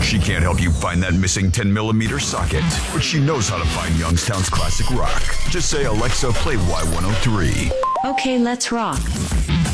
She can't help you find that missing 10mm socket, but she knows how to find Youngstown's classic rock. Just say, Alexa, play Y103. Okay, let's rock.